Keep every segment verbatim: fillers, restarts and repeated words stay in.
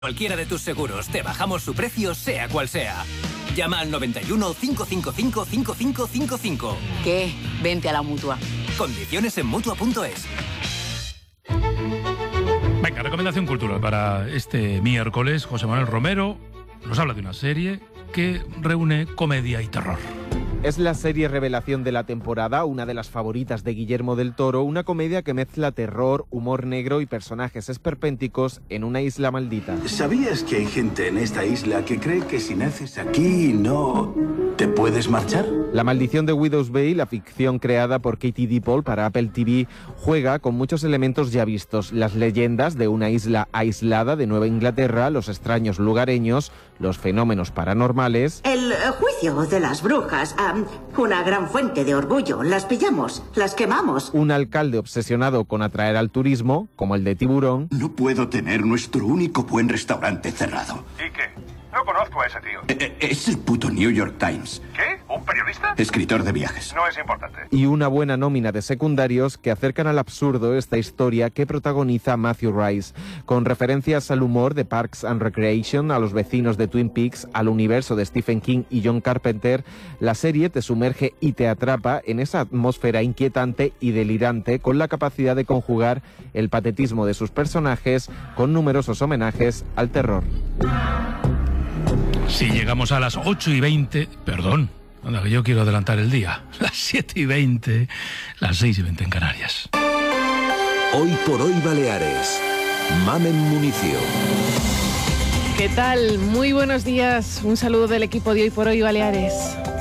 Cualquiera de tus seguros, te bajamos su precio sea cual sea. Llama al noventa y uno, cinco cinco cinco, cinco cinco cinco cinco. ¿Qué? Vente a la Mutua. Condiciones en Mutua punto es. Venga, recomendación cultural para este miércoles. José Manuel Romero nos habla de una serie que reúne comedia y terror. Es la serie revelación de la temporada, una de las favoritas de Guillermo del Toro, una comedia que mezcla terror, humor negro y personajes esperpénticos en una isla maldita. ¿Sabías que hay gente en esta isla que cree que si naces aquí no te puedes marchar? La maldición de Widow's Bay, la ficción creada por Katie Dippold para Apple T V, juega con muchos elementos ya vistos. Las leyendas de una isla aislada de Nueva Inglaterra, los extraños lugareños, los fenómenos paranormales. El juicio de las brujas, um, una gran fuente de orgullo. Las pillamos, las quemamos. Un alcalde obsesionado con atraer al turismo, como el de Tiburón. No puedo tener nuestro único buen restaurante cerrado. ¿Y qué? No conozco a ese tío. Eh, Es el puto New York Times. ¿Qué? ¿Un periodista? Escritor de viajes. No es importante. Y una buena nómina de secundarios que acercan al absurdo esta historia que protagoniza Matthew Rice, con referencias al humor de Parks and Recreation, a los vecinos de Twin Peaks, al universo de Stephen King y John Carpenter. La serie te sumerge y te atrapa en esa atmósfera inquietante y delirante, con la capacidad de conjugar el patetismo de sus personajes con numerosos homenajes al terror. Si llegamos a las ocho y veinte, perdón, anda que yo quiero adelantar el día, las siete y veinte, las seis y veinte en Canarias. Hoy por hoy Baleares, Mamen Municio. ¿Qué tal? Muy buenos días, un saludo del equipo de Hoy por Hoy Baleares.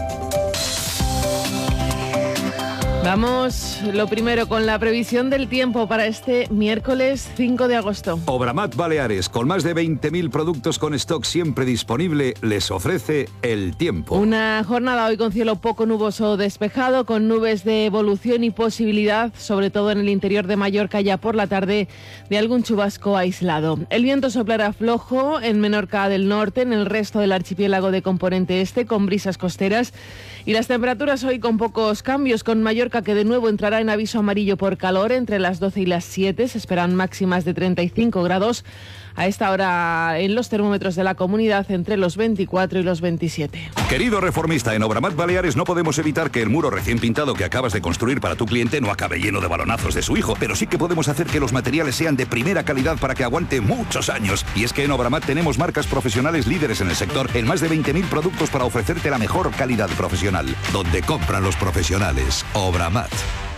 Vamos, lo primero, con la previsión del tiempo para este miércoles cinco de agosto. Obramat Baleares, con más de veinte mil productos con stock siempre disponible, les ofrece el tiempo. Una jornada hoy con cielo poco nuboso o despejado, con nubes de evolución y posibilidad, sobre todo en el interior de Mallorca ya por la tarde, de algún chubasco aislado. El viento soplará flojo en Menorca del norte, en el resto del archipiélago de componente este, con brisas costeras. Y las temperaturas hoy con pocos cambios, con Mallorca que de nuevo entrará en aviso amarillo por calor entre las doce y las siete. Se esperan máximas de treinta y cinco grados. A esta hora en los termómetros de la comunidad entre los veinticuatro y los veintisiete. Querido reformista, en Obramat Baleares no podemos evitar que el muro recién pintado que acabas de construir para tu cliente no acabe lleno de balonazos de su hijo, pero sí que podemos hacer que los materiales sean de primera calidad para que aguante muchos años. Y es que en Obramat tenemos marcas profesionales líderes en el sector, en más de veinte mil productos para ofrecerte la mejor calidad profesional. Donde compran los profesionales, Obramat.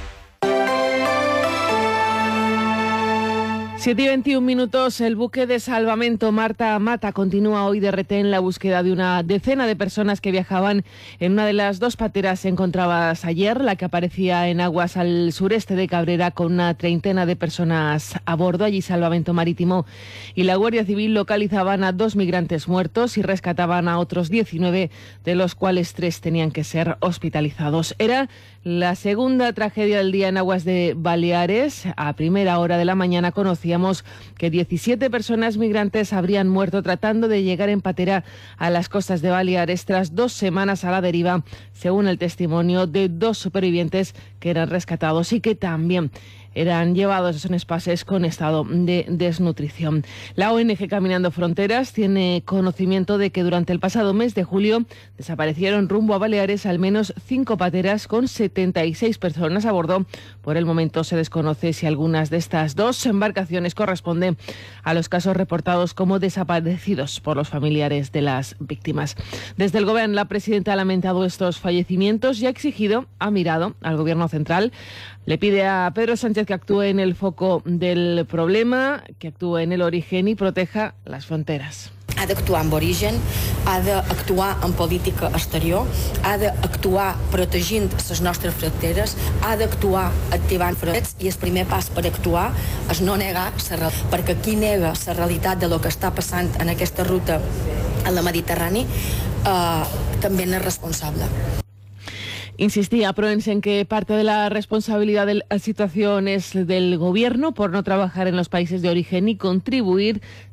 siete y veintiún minutos, el buque de salvamento Marta Mata continúa hoy de retén en la búsqueda de una decena de personas que viajaban en una de las dos pateras encontradas ayer, la que aparecía en aguas al sureste de Cabrera con una treintena de personas a bordo. Allí Salvamento Marítimo y la Guardia Civil localizaban a dos migrantes muertos y rescataban a otros diecinueve, de los cuales tres tenían que ser hospitalizados. Era la segunda tragedia del día en aguas de Baleares. A primera hora de la mañana conocíamos que diecisiete personas migrantes habrían muerto tratando de llegar en patera a las costas de Baleares tras dos semanas a la deriva, según el testimonio de dos supervivientes que eran rescatados y que también eran llevados en espases con estado de desnutrición. La O N G Caminando Fronteras tiene conocimiento de que durante el pasado mes de julio desaparecieron rumbo a Baleares al menos cinco pateras con setenta y seis personas a bordo. Por el momento se desconoce si algunas de estas dos embarcaciones corresponden a los casos reportados como desaparecidos por los familiares de las víctimas. Desde el Gobierno, la presidenta ha lamentado estos fallecimientos y ha exigido, ha mirado al Gobierno central, le pide a Pedro Sánchez que actúe en el foco del problema, que actúe en el origen y proteja las fronteras. Ha d'actuar amb origen, ha d'actuar en política exterior, ha d'actuar protegint les nostres fronteres, ha d'actuar activant fronteres i el primer pas per actuar és no negar la realitat, perquè qui nega la realitat de lo que està passant en aquesta ruta a la Mediterrani eh, també n'és responsable. Insistía Proens en que parte de la responsabilidad de la situación es del Gobierno por no trabajar en los países de origen y contribuir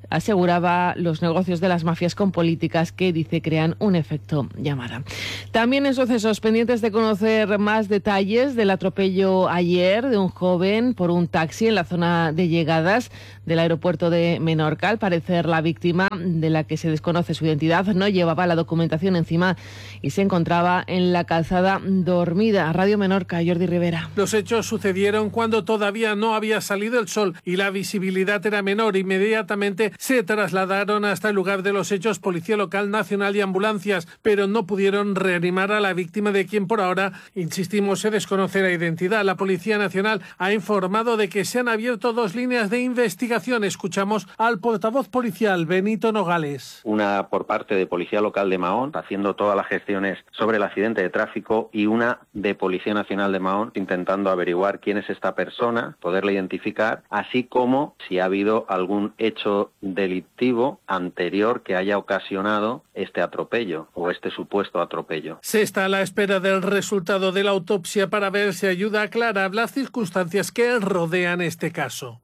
aseguraba los negocios de las mafias con políticas que, dice, crean un efecto llamada. También en sucesos pendientes de conocer más detalles del atropello ayer de un joven por un taxi en la zona de llegadas del aeropuerto de Menorca. Al parecer, la víctima, de la que se desconoce su identidad, no llevaba la documentación encima y se encontraba en la calzada dormida. Radio Menorca, Jordi Rivera. Los hechos sucedieron cuando todavía no había salido el sol y la visibilidad era menor. Inmediatamente se trasladaron hasta el lugar de los hechos Policía Local, Nacional y ambulancias, pero no pudieron reanimar a la víctima, de quien por ahora, insistimos, se desconoce la identidad. La Policía Nacional ha informado de que se han abierto dos líneas de investigación. Escuchamos al portavoz policial, Benito Nogales. Una por parte de Policía Local de Mahón, haciendo todas las gestiones sobre el accidente de tráfico, y una de Policía Nacional de Mahón, intentando averiguar quién es esta persona, poderla identificar, así como si ha habido algún hecho delictivo anterior que haya ocasionado este atropello o este supuesto atropello. Se está a la espera del resultado de la autopsia para ver si ayuda a aclarar las circunstancias que rodean este caso.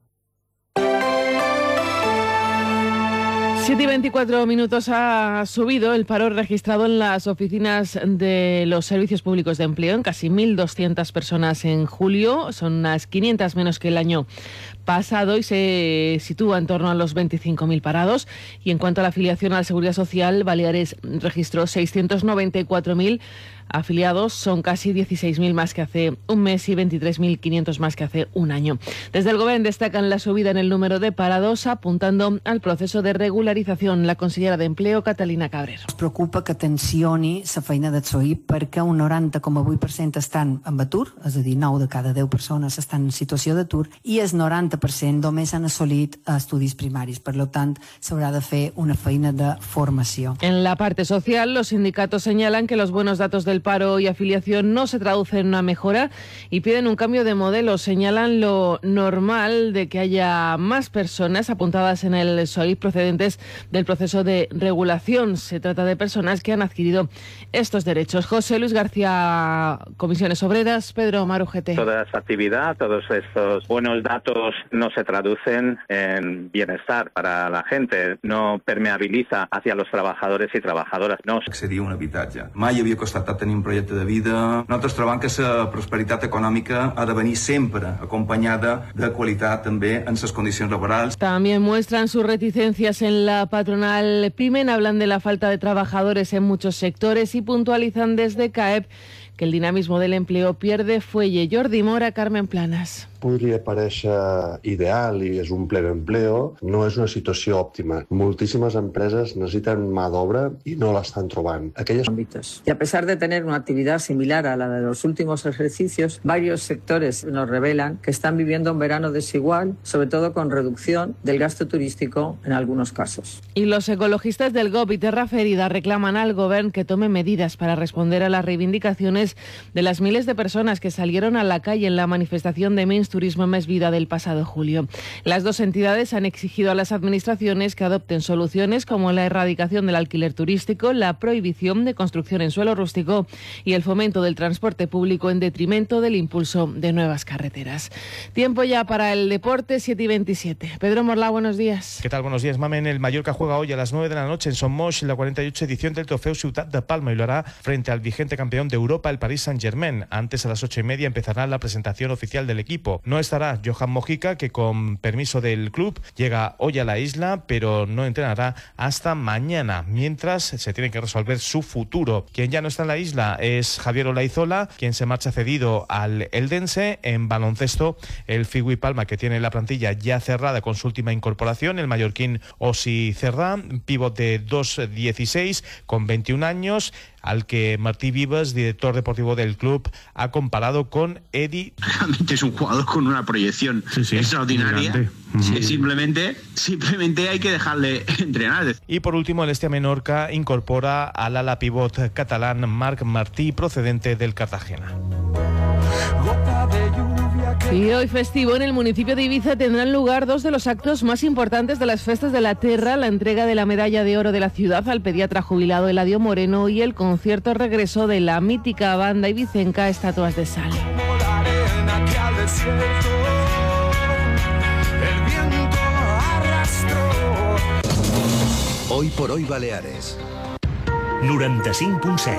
siete y veinticuatro minutos. Ha subido el paro registrado en las oficinas de los servicios públicos de empleo, en casi mil doscientas personas en julio. Son unas quinientas menos que el año pasado y se sitúa en torno a los veinticinco mil parados. Y en cuanto a la afiliación a la Seguridad Social, Baleares registró seiscientos noventa y cuatro mil afiliados, son casi dieciséis mil más que hace un mes y veintitrés mil quinientos más que hace un año. Desde el Gobierno destacan la subida en el número de parados, apuntando al proceso de regularización. La consellera de Empleo, Catalina Cabrera. Ens preocupa que tensioni la feina del P S O E perquè un noranta coma vuit per cent estan en atur, és a dir, nou de cada deu persones estan en situació d'atur, i el noranta per cent només han assolit estudis primaris. Per tant, s'haurà de fer una feina de formació. En la parte social, los sindicatos señalan que los buenos datos del paro y afiliación no se traducen en una mejora y piden un cambio de modelo. Señalan lo normal de que haya más personas apuntadas en el S O I procedentes del proceso de regulación. Se trata de personas que han adquirido estos derechos. José Luis García, Comisiones Obreras, Pedro Marujete. Toda esa actividad, todos estos buenos datos no se traducen en bienestar para la gente, no permeabiliza hacia los trabajadores y trabajadoras. No accedir a un habitatge. Mai havia costat tenir un projecte de vida. Nosaltres trobem que la prosperitat econòmica ha de venir sempre acompanyada de qualitat també en les condicions laborals. También muestran sus reticencias en la patronal Pimen, hablan de la falta de trabajadores en muchos sectores y puntualizan desde C A E P que el dinamismo del empleo pierde fuelle. Jordi Mora, Carmen Planas. Podria parèixer ideal i és un ple d'empleo, no és una situació òptima. Moltíssimes empreses necessiten mà d'obra i no l'estan trobant. Aquellos ámbitos. Y a pesar de tener una actividad similar a la de los últimos ejercicios, varios sectores nos revelan que están viviendo un verano desigual, sobre todo con reducción del gasto turístico en algunos casos. Y los ecologistas del G O B y Terra Ferida reclaman al Gobierno que tome medidas para responder a las reivindicaciones de las miles de personas que salieron a la calle en la manifestación de Menys Turisme Més Vida del pasado julio. Las dos entidades han exigido a las administraciones que adopten soluciones como la erradicación del alquiler turístico, la prohibición de construcción en suelo rústico y el fomento del transporte público en detrimento del impulso de nuevas carreteras. Tiempo ya para el deporte, siete y veintisiete. Pedro Morlá, buenos días. ¿Qué tal? Buenos días, Mamen. El Mallorca juega hoy a las nueve de la noche en Son Moix la cuarenta y ocho edición del Trofeo Ciutat de Palma y lo hará frente al vigente campeón de Europa, el Paris Saint-Germain. Antes, a las ocho y media, empezará la presentación oficial del equipo. No estará Johan Mojica, que con permiso del club llega hoy a la isla, pero no entrenará hasta mañana, mientras se tiene que resolver su futuro. Quien ya no está en la isla es Javier Olaizola, quien se marcha cedido al Eldense. En baloncesto, el Figui Palma, que tiene la plantilla ya cerrada con su última incorporación, el mallorquín Osi Cerdà, pívot de dos dieciséis, con veintiún años, al que Martí Vives, director deportivo del club, ha comparado con Eddie. Realmente es un jugador con una proyección sí, sí, extraordinaria. Sí, simplemente, simplemente hay que dejarle entrenar. Y por último, el Estia Menorca incorpora al ala pivot catalán Marc Martí, procedente del Cartagena. Y hoy festivo en el municipio de Ibiza tendrán lugar dos de los actos más importantes de las Festas de la Terra, la entrega de la medalla de oro de la ciudad al pediatra jubilado Eladio Moreno y el concierto regreso de la mítica banda ibicenca Estatuas de Sal. Hoy por hoy Baleares. noranta-cinc punt set.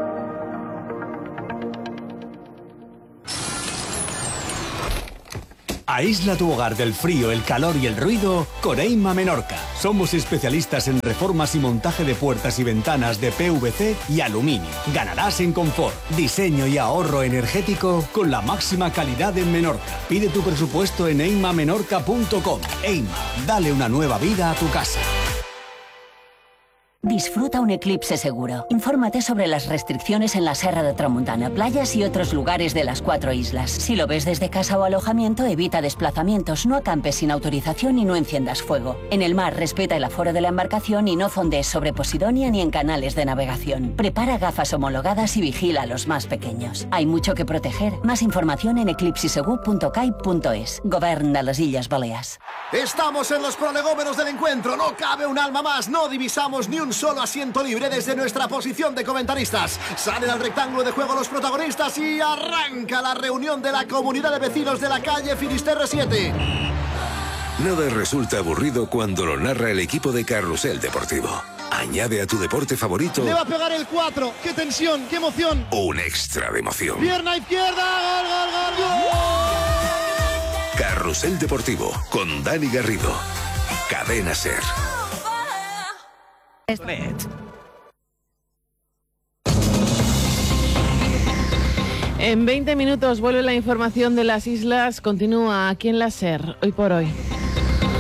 Aísla tu hogar del frío, el calor y el ruido con Eima Menorca. Somos especialistas en reformas y montaje de puertas y ventanas de P V C y aluminio. Ganarás en confort, diseño y ahorro energético con la máxima calidad en Menorca. Pide tu presupuesto en eima menorca punto com. Eima, dale una nueva vida a tu casa. Disfruta un eclipse seguro. Infórmate sobre las restricciones en la Serra de Tramuntana, playas y otros lugares de las cuatro islas. Si lo ves desde casa o alojamiento, evita desplazamientos, no acampes sin autorización y no enciendas fuego. En el mar, respeta el aforo de la embarcación y no fondees sobre Posidonia ni en canales de navegación. Prepara gafas homologadas y vigila a los más pequeños. Hay mucho que proteger. Más información en eclipsisegur punto cai punto es. Govern de las Illes Balears. Estamos en los prolegómenos del encuentro. No cabe un alma más. No divisamos ni un solo asiento libre desde nuestra posición de comentaristas. Salen al rectángulo de juego los protagonistas y arranca la reunión de la comunidad de vecinos de la calle Finisterre siete. Nada resulta aburrido cuando lo narra el equipo de Carrusel Deportivo. Añade a tu deporte favorito Le va a pegar el cuatro. ¡Qué tensión! ¡Qué emoción! un extra de emoción. Pierna izquierda. ¡Gol, gol, gol, gol! Carrusel Deportivo con Dani Garrido. Cadena Ser. En veinte minutos vuelve la información de las islas. Continúa aquí en la SER, hoy por hoy.